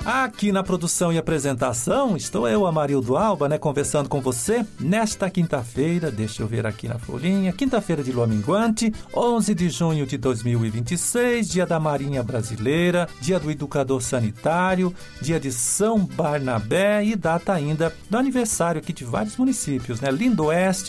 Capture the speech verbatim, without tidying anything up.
Aqui na produção e apresentação, estou eu, Amarildo Alba, né, conversando com você nesta quinta-feira, deixa eu ver aqui na folhinha, quinta-feira de lua minguante, onze de junho de dois mil e vinte e seis, dia da Marinha Brasileira, dia do Educador Sanitário, dia de São Barnabé e data ainda do aniversário aqui de vários municípios, né, Lindoeste,